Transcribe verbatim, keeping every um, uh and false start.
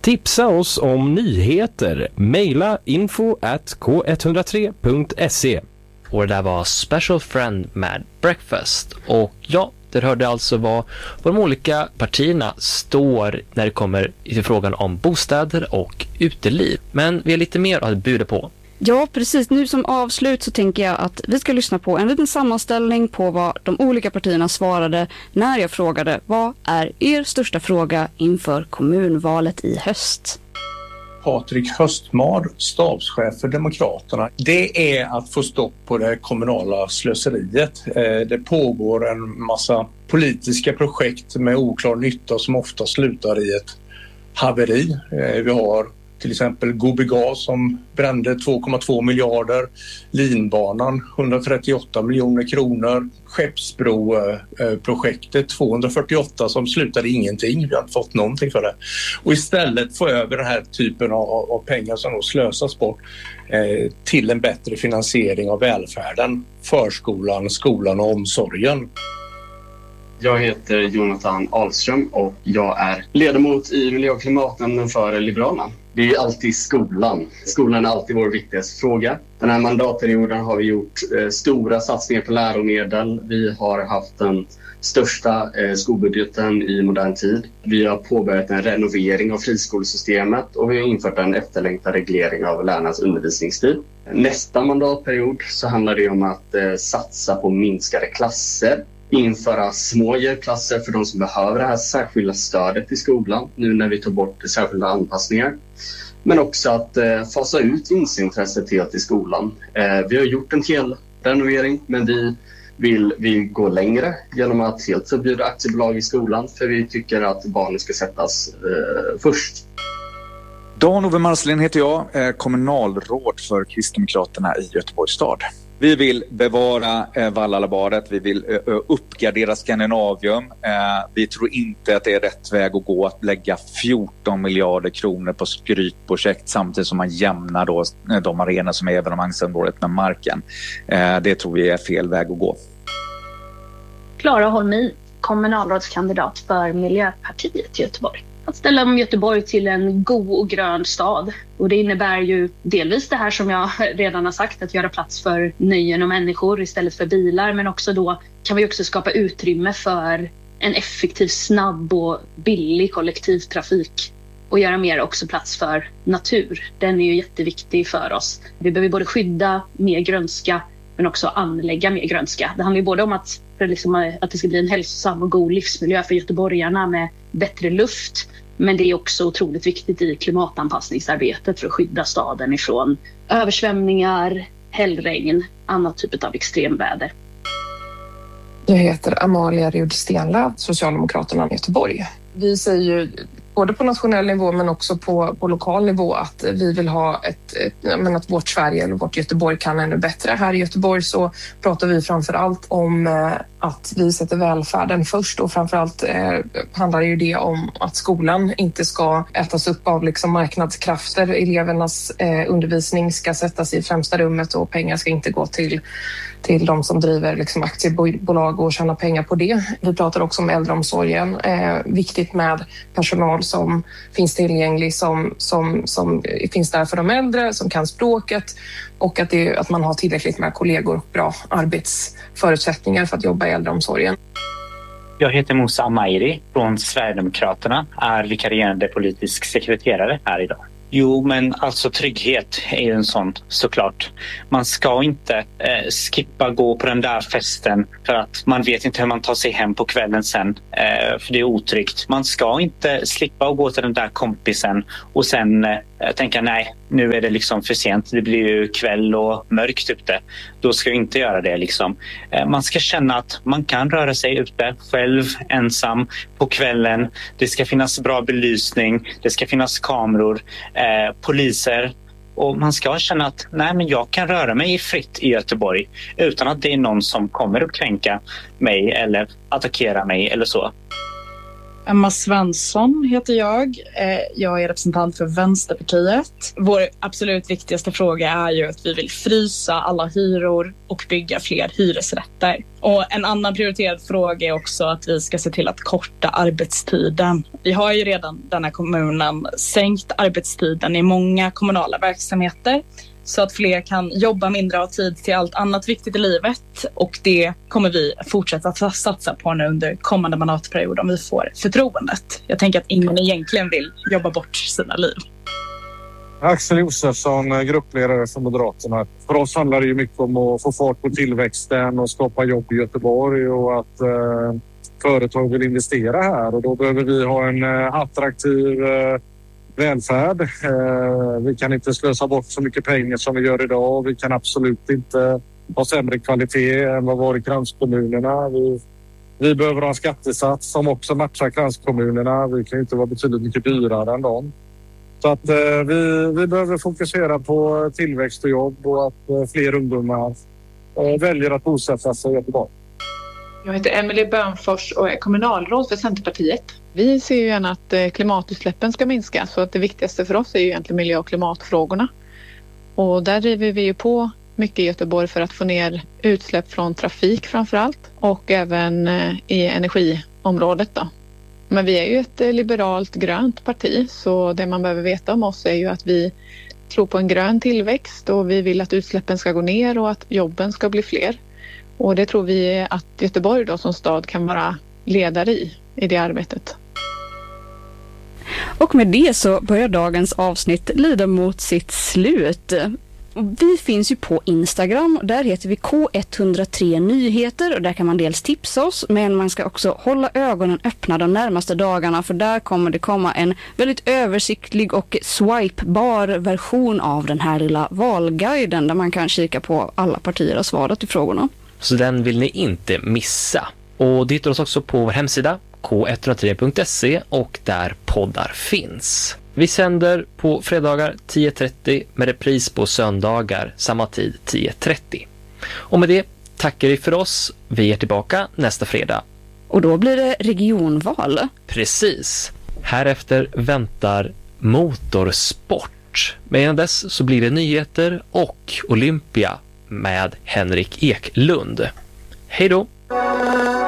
Tipsa oss om nyheter. Maila info at k ett noll tre punkt se. Och det där var Special Friend med Breakfast. Och ja, det hörde alltså vad, vad de olika partierna står när det kommer till frågan om bostäder och uteliv. Men vi har lite mer att bjuda på. Ja, precis. Nu som avslut så tänker jag att vi ska lyssna på en liten sammanställning på vad de olika partierna svarade när jag frågade vad är er största fråga inför kommunvalet i höst? Patrik Höstmar, stabschef för Demokraterna. Det är att få stopp på det kommunala slöseriet. Det pågår en massa politiska projekt med oklar nytta som ofta slutar i ett haveri. Vi har till exempel Gobigas som brände två komma två miljarder, Linbanan hundratrettioåtta miljoner kronor, Skeppsbro-projektet tvåhundrafyrtioåtta som slutade ingenting, vi har inte fått någonting för det. Och istället få över den här typen av, av pengar som då slösas bort eh, till en bättre finansiering av välfärden, förskolan, skolan och omsorgen. Jag heter Jonathan Ahlström och jag är ledamot i miljö- och klimatnämnden för Liberalerna. Det är alltid skolan. Skolan är alltid vår viktigaste fråga. Den här mandatperioden har vi gjort eh, stora satsningar på läromedel. Vi har haft den största eh, skolbudgeten i modern tid. Vi har påbörjat en renovering av friskolesystemet och vi har infört en efterlängtad reglering av lärarnas undervisningstid. Nästa mandatperiod så handlar det om att eh, satsa på minskade klasser. Införa små hjälpklasser för de som behöver det här särskilda stödet i skolan nu när vi tar bort särskilda anpassningar. Men också att eh, fasa ut vinstintresset helt i skolan. Eh, vi har gjort en hel renovering men vi vill vi gå längre genom att helt förbjuda aktiebolag i skolan för vi tycker att barnen ska sättas eh, först. Dan-Ove Marslin heter jag, kommunalråd för Kristdemokraterna i Göteborgs stad. Vi vill bevara eh, Vallalabadet, vi vill eh, uppgradera Skandinavium. Eh, vi tror inte att det är rätt väg att gå att lägga fjorton miljarder kronor på skrytprojekt samtidigt som man jämnar då, de arenor som är evenemangsområdet med marken. Eh, det tror vi är fel väg att gå. Klara Holmin, kommunalrådskandidat för Miljöpartiet i Göteborg. Att ställa om Göteborg till en god och grön stad. Och det innebär ju delvis det här som jag redan har sagt, att göra plats för nöjen och människor istället för bilar. Men också då kan vi också skapa utrymme för en effektiv, snabb och billig kollektivtrafik. Och göra mer också plats för natur. Den är ju jätteviktig för oss. Vi behöver både skydda mer grönska men också anlägga mer grönska. Det handlar ju både om att, för liksom, att det ska bli en hälsosam och god livsmiljö för göteborgarna med bättre luft. Men det är också otroligt viktigt i klimatanpassningsarbetet för att skydda staden ifrån översvämningar, hällregn, annat typ av extremväder. Jag heter Amalia Rud-Stenlöf, Socialdemokraterna i Göteborg. Vi säger ju både på nationell nivå men också på, på lokal nivå att vi vill ha ett, ett men att vårt Sverige eller vårt Göteborg kan ännu bättre. Här i Göteborg så pratar vi framför allt om eh, att vi sätter välfärden först och framförallt eh, handlar ju det om att skolan inte ska ätas upp av liksom marknadskrafter. Elevernas eh, undervisning ska sättas i främsta rummet och pengar ska inte gå till till de som driver liksom aktiebolag och tjänar pengar på det. Vi pratar också om äldreomsorgen. Eh, viktigt med personal som finns tillgänglig, som, som, som finns där för de äldre, som kan språket och att, det, att man har tillräckligt med kollegor och bra arbetsförutsättningar för att jobba i äldreomsorgen. Jag heter Musa Amairi från Sverigedemokraterna, är vikarierande politisk sekreterare här idag. Jo, men alltså trygghet är ju en sån, såklart. Man ska inte eh, skippa gå på den där festen för att man vet inte hur man tar sig hem på kvällen sen, eh, för det är otryggt. Man ska inte slippa att gå till den där kompisen och sen eh, tänka nej, nu är det liksom för sent. Det blir ju kväll och mörkt ute. Då ska vi inte göra det liksom. Eh, man ska känna att man kan röra sig ute själv, ensam på kvällen. Det ska finnas bra belysning, det ska finnas kameror. Eh, poliser och man ska känna att nej, men jag kan röra mig fritt i Göteborg utan att det är någon som kommer att kränka mig eller attackera mig eller så. Emma Svensson heter jag. Jag är representant för Vänsterpartiet. Vår absolut viktigaste fråga är ju att vi vill frysa alla hyror och bygga fler hyresrätter. Och en annan prioriterad fråga är också att vi ska se till att korta arbetstiden. Vi har ju redan den här kommunen sänkt arbetstiden i många kommunala verksamheter, så att fler kan jobba mindre av tid till allt annat viktigt i livet. Och det kommer vi fortsätta att satsa på nu under kommande mandatperiod om vi får förtroendet. Jag tänker att ingen egentligen vill jobba bort sina liv. Axel Josefsson, gruppledare för Moderaterna. För oss handlar det ju mycket om att få fart på tillväxten och skapa jobb i Göteborg och att eh, företag vill investera här. Och då behöver vi ha en eh, attraktiv eh, välfärd. Eh, vi kan inte slösa bort så mycket pengar som vi gör idag. Vi kan absolut inte ha sämre kvalitet än vad var i kranskommunerna. Vi, vi behöver ha en skattesats som också matchar kranskommunerna. Vi kan inte vara betydligt mycket dyrare än dem. Så att eh, vi, vi behöver fokusera på tillväxt och jobb och att eh, fler ungdomar eh, väljer att bosätta sig i Göteborg. Jag heter Emelie Bönfors och är kommunalråd för Centerpartiet. Vi ser ju gärna att klimatutsläppen ska minska, så att det viktigaste för oss är ju egentligen miljö- och klimatfrågorna. Och där driver vi ju på mycket i Göteborg för att få ner utsläpp från trafik framförallt och även i energiområdet då. Men vi är ju ett liberalt grönt parti, så det man behöver veta om oss är ju att vi tror på en grön tillväxt och vi vill att utsläppen ska gå ner och att jobben ska bli fler. Och det tror vi att Göteborg då som stad kan vara ledare i, i det arbetet. Och med det så börjar dagens avsnitt lida mot sitt slut. Vi finns ju på Instagram, där heter vi K ett noll tre Nyheter och där kan man dels tipsa oss, men man ska också hålla ögonen öppna de närmaste dagarna, för där kommer det komma en väldigt översiktlig och swipebar version av den här lilla valguiden där man kan kika på alla partier och svarat i frågorna. Så den vill ni inte missa. Och det hittar oss också på vår hemsida k ett noll tre punkt se och där poddar finns. Vi sänder på fredagar tio trettio med repris på söndagar samma tid tio trettio. Och med det tackar vi för oss. Vi är tillbaka nästa fredag. Och då blir det regionval. Precis. Härefter väntar motorsport. Men innan dess så blir det nyheter och Olympia med Henrik Eklund. Hej då!